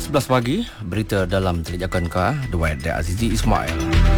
11 pagi, berita dalam Telejakan Ka, Dwight dan Azizi Ismail.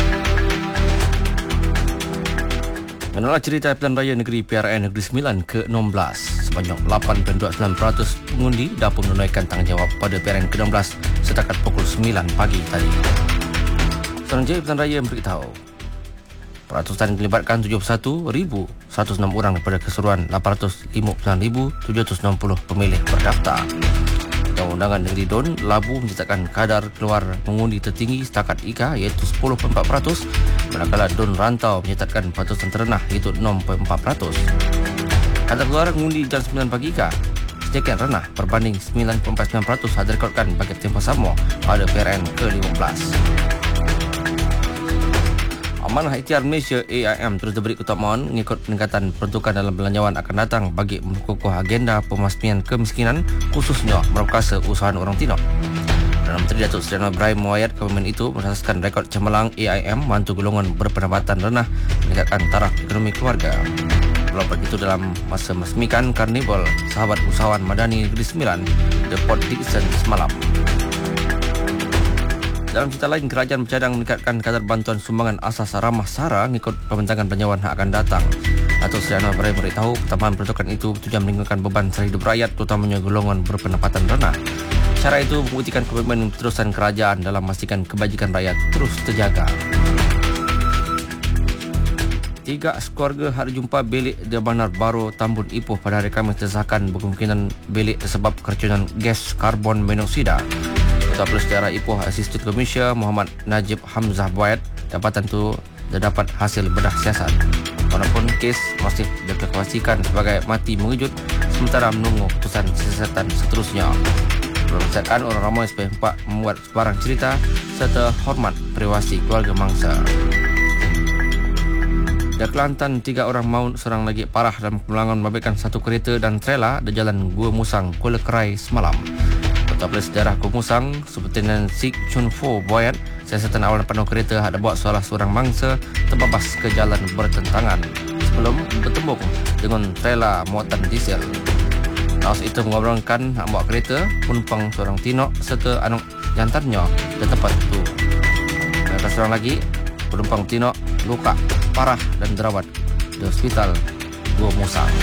Menolak cerita Pilihan Raya Negeri PRN Negeri Sembilan ke-16, sebanyak 8.29% pengundi dapat menunaikan tanggungjawab pada PRN ke-16 setakat pukul 9 pagi tadi. Suruhanjaya Pilihan Raya memberitahu, peratusan dilibatkan 71,106 orang daripada keseluruhan 859,760 pemilih berdaftar. Undang-Undangan Negeri Don, Labu mencetakkan kadar keluar mengundi tertinggi setakat IKA iaitu 10.4%, manakala Don Rantau mencetakkan peratusan terendah iaitu 6.4%. Kadar keluar mengundi jam 9 pagi IKA sedikit rendah berbanding 9.9% ada rekodkan bagi tempoh sama pada PRN ke-15. Amanah Ikhtiar Malaysia AIM terus diberi keutamaan mengikut peningkatan peruntukan dalam belanjawan akan datang bagi memperkukuh agenda pemasmian kemiskinan khususnya merokasa usahawan orang Tino. Perdana Menteri Datuk Seri Anwar Ibrahim mewayat kementerian itu berasaskan rekod cemerlang AIM membantu golongan berpendapatan rendah meningkatkan taraf ekonomi keluarga. Walaupun itu dalam masa meresmikan Karnival Sahabat Usahawan Madani Negeri Sembilan The Port Dickson semalam. Dalam cerita lain, kerajaan bercadang meningkatkan kadar bantuan sumbangan asas ramah sara mengikut pembentangan belanjawan yang akan datang. Datuk Seri Anwar Ibrahim beritahu pertambahan peruntukan itu bertujuan meringankan beban sara hidup rakyat terutamanya golongan berpendapatan rendah. Cara itu membuktikan komitmen terusan kerajaan dalam memastikan kebajikan rakyat terus terjaga. 3 keluarga hari jumpa bilik di Bandar Baru Tambun Ipoh pada hari Khamis tersahkan berkemungkinan bilik tersebab keracunan gas karbon monoksida. Ketua Polis Daerah Ipoh Asisten Komisioner Muhammad Najib Hamzah Buayat dapatan itu terdapat hasil bedah siasat. Walaupun kes masih diklasifikasikan sebagai mati mengejut sementara menunggu keputusan siasatan seterusnya. Pemeriksaan orang ramai supaya membuat sebarang cerita serta hormat privasi keluarga mangsa. Di Kelantan, 3 orang maut, seorang lagi parah dalam kemalangan membabitkan satu kereta dan trailer di Jalan Gua Musang, Kuala Kerai semalam. Ketua Polis Daerah Gua Musang, Superintendent Sik Chun Fo Boyat, siasatan awal penuh kereta ada buat salah seorang mangsa terbabas ke jalan bertentangan sebelum bertembung dengan trailer muatan diesel. Laos itu mengobrolkan nak bawa kereta, penumpang seorang Tinok serta anak jantannya di tempat itu. Mereka seorang lagi, penumpang Tinok luka parah dan dirawat di hospital Gua Musang.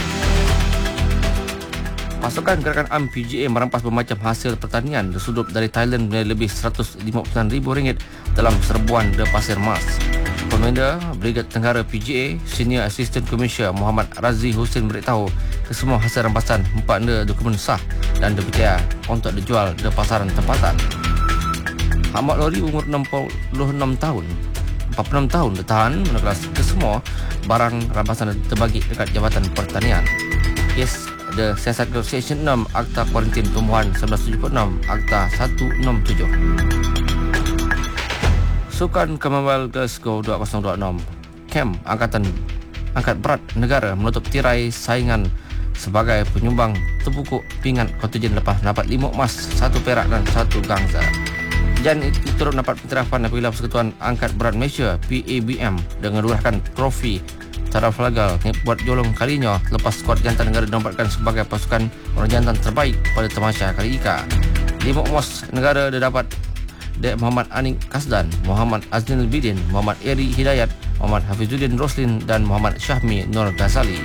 Pasukan gerakan AMN PGA merampas bermacam hasil pertanian disudut dari Thailand bernilai lebih RM159,000 dalam serbuan di Pasir Mas. Komander Brigade Tenggara PGA Senior Assistant Commissioner Muhammad Razi Hussein beritahu kesemua hasil rampasan empat dokumen sah dan dipercaya untuk dijual di pasaran tempatan. Ahmad Lori umur 46 tahun ditahan manakala kesemua barang rampasan terbagi dekat Jabatan Pertanian. Kes The Siasat Section 6 Akta Kuarantin Tumbuhan 1976 Akta 167. Sukan Commonwealth Glasgow 2026 Kem Angkat Berat Negara menutup tirai saingan sebagai penyumbang tepukuk pingat kontingen lepas dapat 5 emas, 1 perak dan 1 gangsa. Jan itu turut dapat penterafan apabila Persekutuan Angkat Berat Malaysia PABM dengan menyerahkan trofi taraf lagal buat jolong kalinya lepas skuad jantan negara dinobatkan sebagai pasukan orang jantan terbaik pada tamasya kali IKA. 5 emas negara didapat Dek Muhammad Anik Kasdan, Muhammad Aznil Bidin, Muhammad Eri Hidayat, Muhammad Hafizuddin Roslin dan Muhammad Syahmi Nur Ghazali.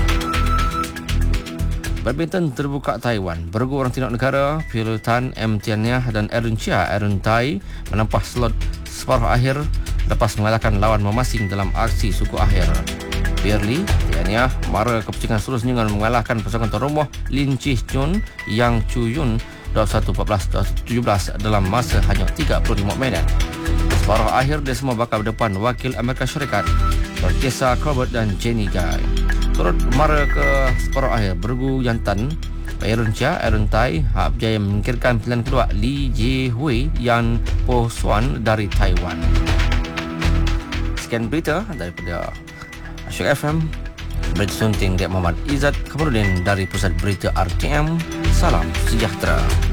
Badminton terbuka Taiwan, bergu orang tindak negara Phil Tan, M. Tianyah dan Aaron Chia Aaron Tai menempah slot separuh akhir lepas mengalahkan lawan memasing dalam aksi suku akhir. Pierli Tianyah mara kepusingan seterusnya dengan mengalahkan pasangan tuan rumah Lin Chih Chun Yang Chu Yun 21-14-17 dalam masa hanya 35 minit. Separuh akhir dia semua bakal berdepan wakil Amerika Syarikat Berkesa Colbert dan Jenny Guy. Turut mara ke separuh akhir bergu jantan Aaron Chia, Aaron Tai hak berjaya menyingkirkan pilihan kedua Li Jie-hui Yan Po Suan dari Taiwan. Sekian berita daripada Asyik FM. Berita sunting Dek Muhammad Izzat Kamarudin dari Pusat Berita RTM. Salam sejahtera.